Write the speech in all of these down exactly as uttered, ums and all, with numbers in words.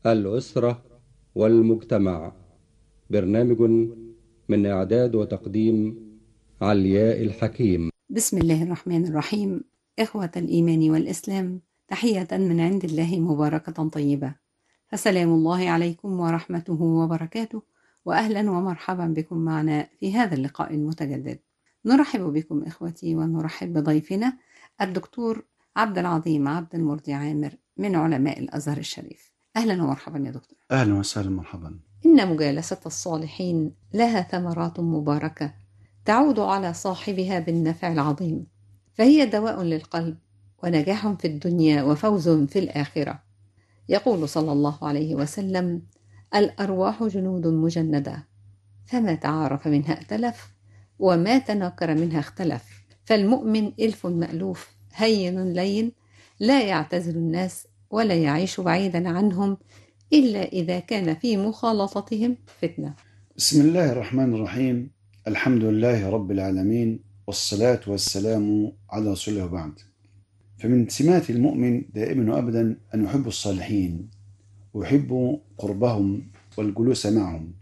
الأسرة والمجتمع. برنامج من إعداد وتقديم علياء الحكيم. بسم الله الرحمن الرحيم. إخوة الإيمان والإسلام، تحية من عند الله مباركة طيبة، فسلام الله عليكم ورحمته وبركاته، وأهلا ومرحبا بكم معنا في هذا اللقاء المتجدد. نرحب بكم إخوتي، ونرحب بضيفنا الدكتور عبد العظيم عبد المرضي عامر من علماء الأزهر الشريف. أهلا ومرحبا يا دكتور. أهلا وسهلا، مرحبا. إن مجالسة الصالحين لها ثمرات مباركة تعود على صاحبها بالنفع العظيم، فهي دواء للقلب ونجاح في الدنيا وفوز في الآخرة. يقول صلى الله عليه وسلم: الأرواح جنود مجندة، فما تعارف منها ائتلف، وما تناكر منها اختلف. فالمؤمن ألف مألوف، هين لين، لا يعتزل الناس ولا يعيش بعيدا عنهم إلا إذا كان في مخالطتهم فتنة. بسم الله الرحمن الرحيم. الحمد لله رب العالمين، والصلاة والسلام على رسول الله وبعد. فمن سمات المؤمن دائما وأبدا أن يحب الصالحين ويحب قربهم والجلوس معهم،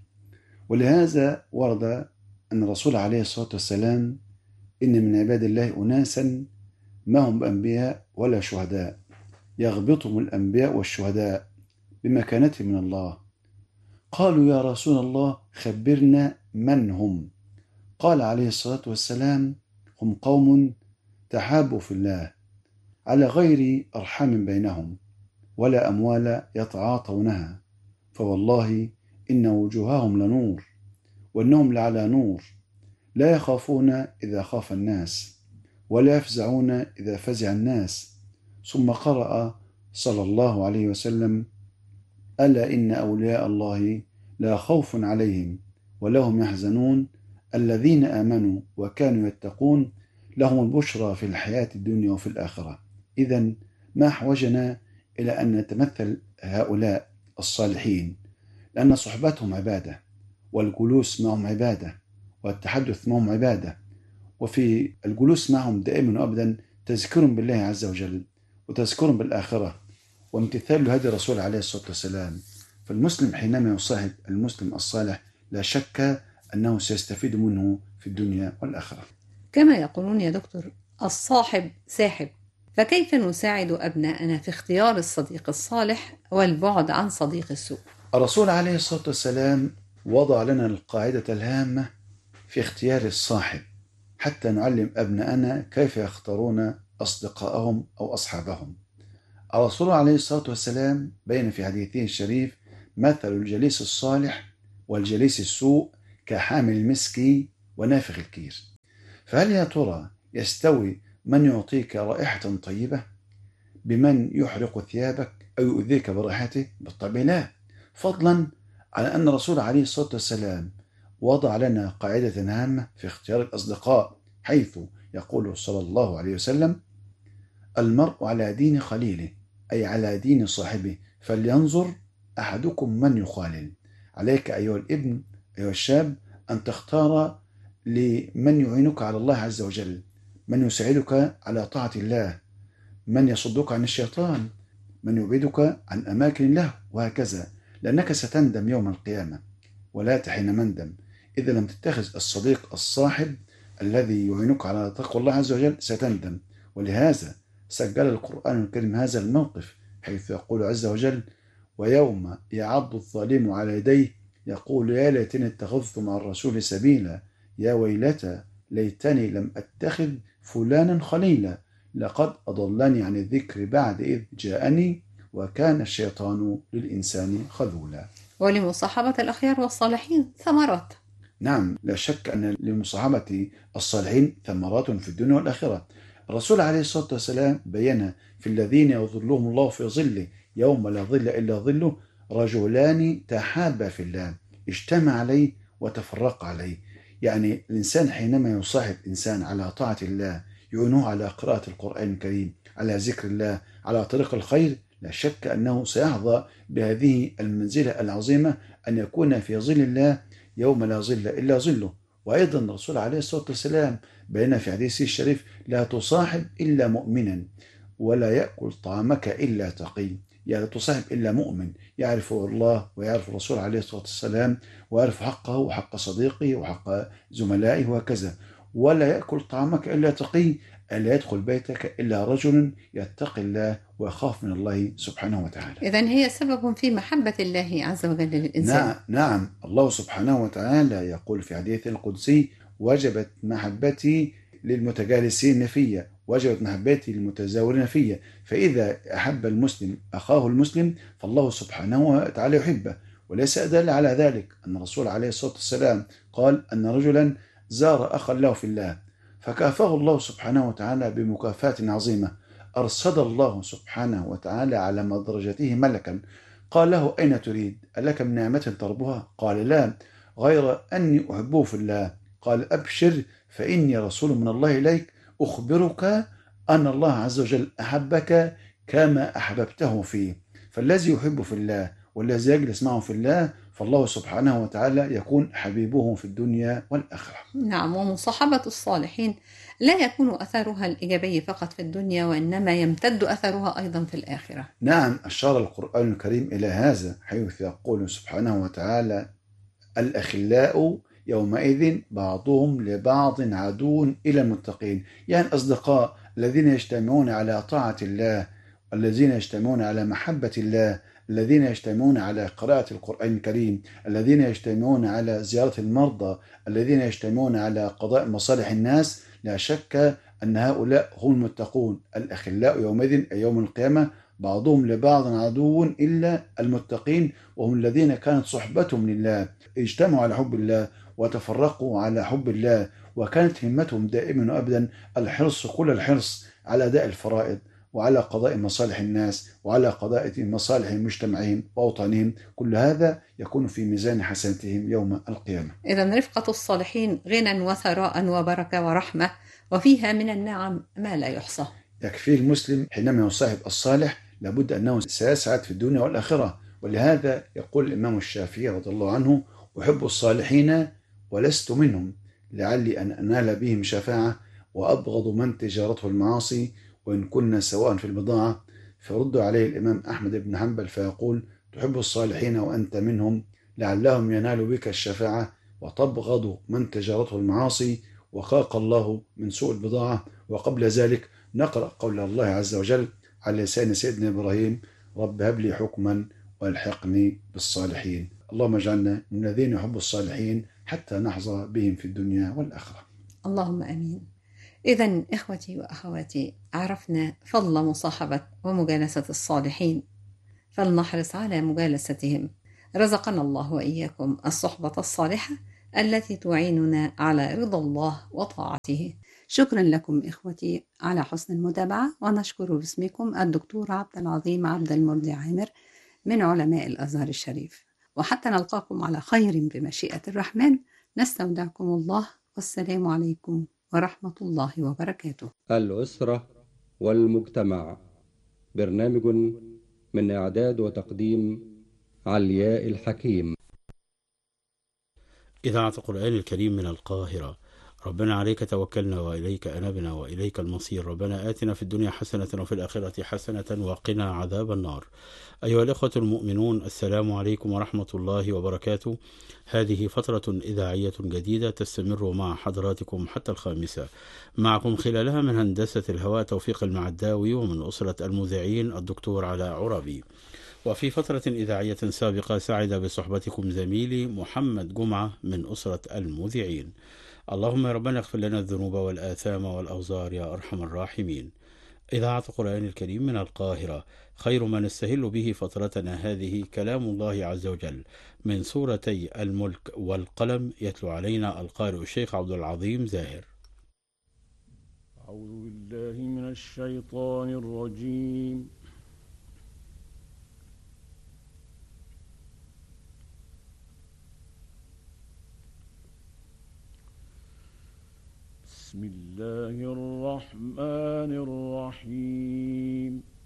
ولهذا ورد أن الرسول عليه الصلاة والسلام: إن من عباد الله أناسا ما هم بأنبياء ولا شهداء، يغبطهم الأنبياء والشهداء بمكانتهم من الله. قالوا: يا رسول الله خبرنا من هم؟ قال عليه الصلاة والسلام: هم قوم تحابوا في الله على غير أرحام بينهم ولا أموال يتعاطونها، فوالله إن وجوههم لنور وإنهم لعلى نور، لا يخافون إذا خاف الناس ولا يفزعون إذا فزع الناس. ثم قرأ صلى الله عليه وسلم: ألا إن أولياء الله لا خوف عليهم ولا هم يحزنون، الذين آمنوا وكانوا يتقون، لهم البشرى في الحياة الدنيا وفي الآخرة. إذن ما أحوجنا إلى أن نتمثل هؤلاء الصالحين، لأن صحبتهم عبادة، والجلوس معهم عبادة، والتحدث معهم عبادة، وفي الجلوس معهم دائما وأبدا تذكر بالله عز وجل وتذكر بالآخرة وامتثال لهدي الرسول عليه الصلاة والسلام. فالمسلم حينما يصاحب المسلم الصالح لا شك أنه سيستفيد منه في الدنيا والآخرة. كما يقولون يا دكتور: الصاحب ساحب. فكيف نساعد أبناءنا في اختيار الصديق الصالح والبعد عن صديق السوء؟ الرسول عليه الصلاة والسلام وضع لنا القاعدة الهامة في اختيار الصاحب حتى نعلم أبناءنا كيف يختارون أصدقائهم أو أصحابهم. الرسول عليه الصلاة والسلام بين في حديثه الشريف: مثل الجليس الصالح والجليس السوء كحامل المسك ونافخ الكير. فهل يا ترى يستوي من يعطيك رائحة طيبة بمن يحرق ثيابك أو يؤذيك برائحته؟ بالطبع لا، فضلا على أن الرسول عليه الصلاة والسلام وضع لنا قاعدة هامة في اختيار الأصدقاء، حيث يقول صلى الله عليه وسلم: المرء على دين خليله، أي على دين صاحبه، فلينظر أحدكم من يخالل. عليك أيها الابن، أيها الشاب، أن تختار لمن يعينك على الله عز وجل، من يساعدك على طاعة الله، من يصدك عن الشيطان، من يبعدك عن أماكن الله، وهكذا، لأنك ستندم يوم القيامة ولا تحين مندم. إذا لم تتخذ الصديق الصاحب الذي يعينك على تقوى الله عز وجل ستندم. ولهذا سجل القرآن الكريم هذا الموقف، حيث يقول عز وجل: ويوم يعض الظالم على يديه يقول يا ليتني اتخذت مع الرسول سبيلا، يا ويلتى ليتني لم أتخذ فلانا خليلا، لقد أضلني عن الذكر بعد إذ جاءني وكان الشيطان للإنسان خذولا. ولمصاحبة الأخيار والصالحين ثمرات. نعم، لا شك أن لمصاحبة الصالحين ثمرات في الدنيا والآخرة. الرسول عليه الصلاة والسلام بيّن في الذين يظلهم الله في ظله يوم لا ظل إلا ظله: رجلان تحابا في الله اجتمع عليه وتفرق عليه. يعني الإنسان حينما يصاحب إنسان على طاعة الله، يعينه على قراءة القرآن الكريم، على ذكر الله، على طريق الخير، لا شك أنه سيحظى بهذه المنزلة العظيمة أن يكون في ظل الله يوم لا ظل إلا ظله. وأيضا الرسول عليه الصلاة والسلام بين في حديثه الشريف: لا تصاحب إلا مؤمنا ولا يأكل طعامك إلا تقي. يعني لا تصاحب إلا مؤمن يعرف الله ويعرف الرسول عليه الصلاة والسلام ويعرف حقه وحق صديقه وحق زملائه وهكذا. ولا يأكل طعامك إلا تقي، ألا يدخل بيتك إلا رجل يتقي الله ويخاف من الله سبحانه وتعالى. إذن هي سبب في محبة الله عز وجل للإنسان. نعم نعم، الله سبحانه وتعالى يقول في حديث القدسي: وجبت محبتي للمتجالسين في، وجبت محبتي للمتزاورين في. فإذا أحب المسلم أخاه المسلم فالله سبحانه وتعالى يحبه. وليس أدل على ذلك أن الرسول عليه الصلاة والسلام قال أن رجلا زار أخا له في الله فكافاه الله سبحانه وتعالى بمكافاة عظيمة. أرصد الله سبحانه وتعالى على مدرجته ملكا قال له: أين تريد؟ ألك من نعمة تربها؟ قال: لا، غير أني أحبه في الله. قال: أبشر فإني رسول من الله إليك أخبرك أن الله عز وجل أحبك كما أحببته فيه. فالذي يحب في الله والذي يجلس معه في الله فالله سبحانه وتعالى يكون حبيبه في الدنيا والآخرة. نعم، ومصاحبة الصالحين لا يكون أثرها الإيجابي فقط في الدنيا، وإنما يمتد أثرها أيضا في الآخرة. نعم، أشار القرآن الكريم إلى هذا حيث يقول سبحانه وتعالى: الأخلاء يومئذ بعضهم لبعض عدو إلى المتقين. يعني أصدقاء الذين يجتمعون على طاعة الله، الذين يجتمعون على محبة الله، الذين يجتمعون على قراءة القرآن الكريم، الذين يجتمعون على زيارة المرضى، الذين يجتمعون على قضاء مصالح الناس. لا شك أن هؤلاء هم المتقون. الأخلاء يومئذ أي يوم القيامة بعضهم لبعض عدو إلا المتقين، وهم الذين كانت صحبتهم لله، اجتمعوا على حب الله وتفرقوا على حب الله، وكانت همتهم دائما وأبدا الحرص كل الحرص على أداء الفرائض وعلى قضاء مصالح الناس وعلى قضاء مصالح مجتمعهم وأوطانهم. كل هذا يكون في ميزان حسناتهم يوم القيامة. إذن رفقة الصالحين غنى وثراء وبركة ورحمة، وفيها من النعم ما لا يحصى. يكفي المسلم حينما يصاحب الصالح لابد أنه سيسعد في الدنيا والآخرة. ولهذا يقول الإمام الشافعي رضي الله عنه: أحب الصالحين ولست منهم لعلي أن أنال بهم شفاعة، وأبغض من تجارته المعاصي وإن كنا سواء في البضاعة. فرد عليه الإمام أحمد بن حنبل فيقول: تحب الصالحين وأنت منهم لعلهم ينالوا بك الشفاعة، وتبغض من تجارته المعاصي وخاق الله من سوء البضاعة. وقبل ذلك نقرأ قول الله عز وجل على لسان سيدنا إبراهيم: رب هب لي حكما والحقني بالصالحين. اللهم اجعلنا من الذين يحب الصالحين حتى نحظى بهم في الدنيا والآخرة. اللهم أمين. إذن إخوتي وأخواتي، عرفنا فضل مصاحبة ومجالسة الصالحين، فلنحرص على مجالستهم. رزقنا الله وإياكم الصحبة الصالحة التي تعيننا على رضا الله وطاعته. شكرا لكم إخوتي على حسن المتابعة، ونشكر باسمكم الدكتور عبد العظيم عبد المرضي عامر من علماء الأزهر الشريف. وحتى نلقاكم على خير بمشيئة الرحمن، نستودعكم الله، والسلام عليكم ورحمة الله وبركاته. الأسرة والمجتمع، برنامج من إعداد وتقديم علياء الحكيم. إذاعة القرآن الكريم من القاهرة. ربنا عليك توكلنا وإليك أنبنا وإليك المصير. ربنا آتنا في الدنيا حسنة وفي الآخرة حسنة وقنا عذاب النار. أيها الإخوة المؤمنون، السلام عليكم ورحمة الله وبركاته. هذه فترة إذاعية جديدة تستمر مع حضراتكم حتى الخامسة. معكم خلالها من هندسة الهواء توفيق المعداوي، ومن أسرة المذيعين الدكتور علاء عرابي. وفي فترة إذاعية سابقة سعد بصحبتكم زميلي محمد جمعة من أسرة المذيعين. اللهم يا ربنا اغفر لنا الذنوب والآثام والأوزار يا أرحم الراحمين. إذاعة القرآن الكريم من القاهرة. خير ما نستهل به فترتنا هذه كلام الله عز وجل من سورتي الملك والقلم، يتلو علينا القارئ الشيخ عبد العظيم زاهر. أعوذ بالله من الشيطان الرجيم. بسم الله الرحمن الرحيم.